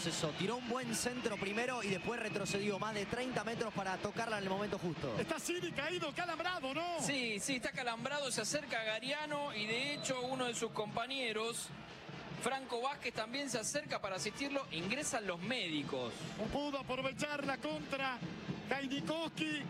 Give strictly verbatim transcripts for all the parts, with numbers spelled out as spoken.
retrocesó. Tiró un buen centro primero y después retrocedió más de treinta metros para tocarla en el momento justo. Está Siri caído, calambrado, ¿no? Sí, sí, está calambrado, se acerca a Gariano y de hecho uno de sus compañeros, Franco Vázquez, también se acerca para asistirlo. Ingresan los médicos. No pudo aprovechar la contra Heinikowski.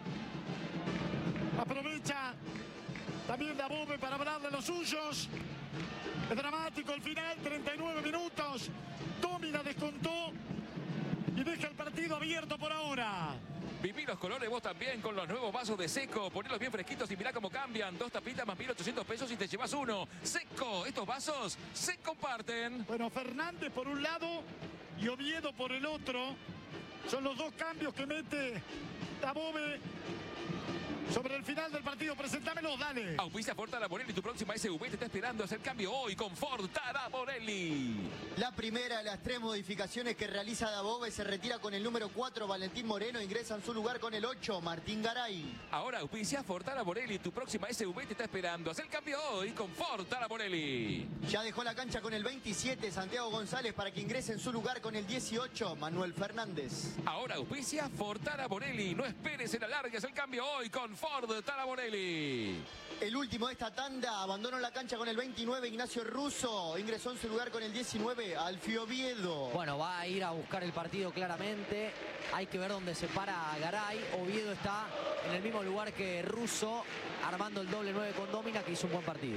Aprovecha también Dabove para hablar de los suyos. Es dramático el final, treinta y nueve minutos. Domina descontó y deja el partido abierto por ahora. Viví los colores vos también con los nuevos vasos de Seco. Ponelos bien fresquitos y mirá cómo cambian. Dos tapitas más mil ochocientos pesos y te llevas uno. Seco, estos vasos se comparten. Bueno, Fernández por un lado y Oviedo por el otro. Son los dos cambios que mete Dabove sobre el final del partido. Presentámelos, dale. Auspicia Ford Taraborelli, tu próxima S U V te está esperando. Hacer cambio hoy con Ford Taraborelli. La primera de las tres modificaciones que realiza Dabove se retira con el número cuatro, Valentín Moreno. Ingresa en su lugar con el ocho, Martín Garay. Ahora auspicia Ford Taraborelli, tu próxima S U V te está esperando. Hacer cambio hoy con Ford Taraborelli. Ya dejó la cancha con el veintisiete, Santiago González, para que ingrese en su lugar con el dieciocho, Manuel Fernández. Ahora auspicia Ford Taraborelli. No esperes en alargues el cambio hoy con Ford Taraborelli. El último de esta tanda abandonó la cancha con el veintinueve, Ignacio Russo. Ingresó en su lugar con el diecinueve, Alfio Oviedo. Bueno, va a ir a buscar el partido claramente. Hay que ver dónde se para Garay. Oviedo está en el mismo lugar que Russo, armando el doble nueve con Domina, que hizo un buen partido.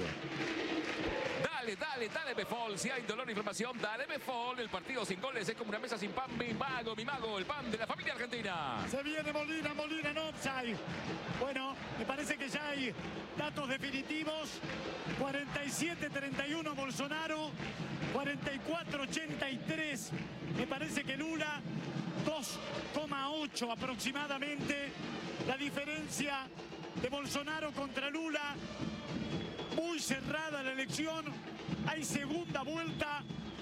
Dale, dale, dale Befol. Si hay dolor e inflamación, dale Befol. El partido sin goles es como una mesa sin pan. Mi mago, mi mago, el pan de la familia argentina. Se viene Molina, Molina en offside. Bueno, me parece que ya hay datos definitivos. cuarenta y siete treinta y uno Bolsonaro, cuarenta y cuatro ochenta y tres. Me parece que Lula, dos coma ocho aproximadamente. La diferencia de Bolsonaro contra Lula. Muy cerrada la elección. Hay segunda vuelta.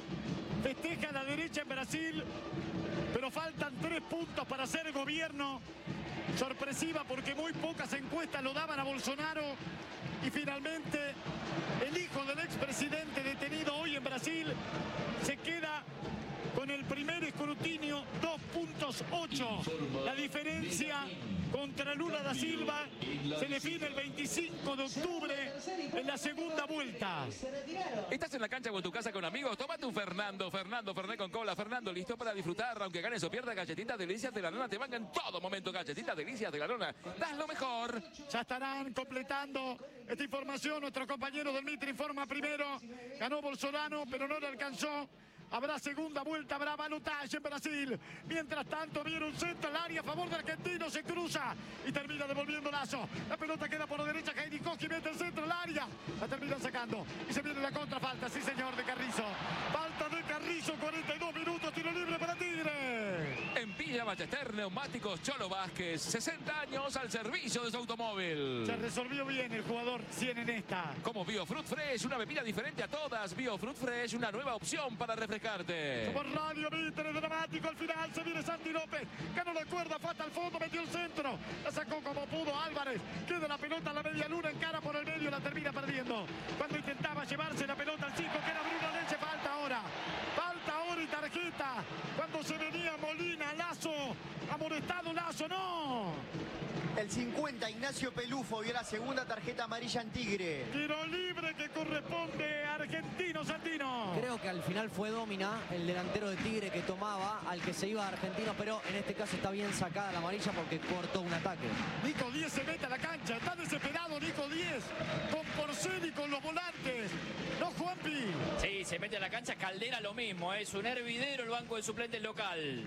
Festeja la derecha en Brasil. Pero faltan tres puntos para hacer gobierno. Sorpresiva porque muy pocas encuestas lo daban a Bolsonaro. Y finalmente el hijo del expresidente detenido hoy en Brasil se queda con el primer escrutinio, dos punto ocho. La diferencia contra Lula da Silva se define el veinticinco de octubre en la segunda vuelta. ¿Estás en la cancha o en tu casa con amigos? Tómate un Fernando, Fernando, Fernet con cola. Fernando, listo para disfrutar, aunque ganes o pierdas. Galletitas Delicias de la Lona te van en todo momento. Galletitas Delicias de la Lona, das lo mejor. Ya estarán completando esta información. Nuestro compañero del Mitre informa primero. Ganó Bolsonaro, pero no le alcanzó. Habrá segunda vuelta, habrá balotaje en Brasil. Mientras tanto, viene un centro al área a favor de Argentino, se cruza y termina devolviendo Lazo. La pelota queda por la derecha, Heinikowski mete el centro al área. La termina sacando y se viene la contrafalta, sí señor, de Carrizo. Falta de Carrizo, cuarenta y dos minutos, tiro libre para Tigre. En Villa Ballester, Neumáticos Cholo Vázquez, sesenta años al servicio de su automóvil. Se resolvió bien el jugador cien en esta. Como BioFruit Fresh, una bebida diferente a todas. BioFruit Fresh, una nueva opción para refrescar. Por Radio Mitre, dramático al final, se viene Santi López, ganó la cuerda, falta al fondo, metió el centro, la sacó como pudo Álvarez, queda la pelota a la media luna, encara por el medio, la termina perdiendo. Cuando intentaba llevarse la pelota al chico, que era Bruno Leche, falta ahora, falta ahora y tarjeta. Cuando se venía Molina, Lazo, amonestado Lazo, no. El cincuenta, Ignacio Pelufo, vio la segunda tarjeta amarilla en Tigre. Tiro libre que corresponde a Argentino Santino. Creo que al final fue Domina, el delantero de Tigre, que tomaba al que se iba a Argentino, pero en este caso está bien sacada la amarilla porque cortó un ataque. Nico Díez se mete a la cancha, está desesperado Nico Díez, con Porcel y con los volantes. No, Juanpi. Sí, se mete a la cancha. Caldera lo mismo, es un hervidero el banco de suplentes local.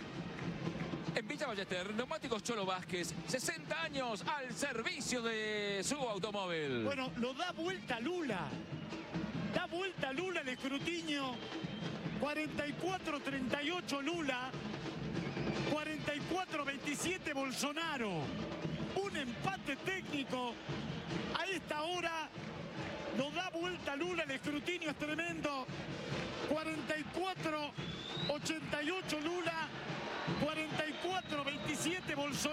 En Villa Ballester, Neumáticos Cholo Vázquez, sesenta años al servicio de su automóvil. Bueno, lo da vuelta Lula. Da vuelta Lula el escrutinio. cuarenta y cuatro treinta y ocho Lula. cuarenta y cuatro veintisiete Bolsonaro. Un empate técnico. A esta hora lo da vuelta Lula. El escrutinio es tremendo. cuarenta y cuatro ochenta y ocho Lula. cuarenta y cuatro veintisiete Bolsonaro.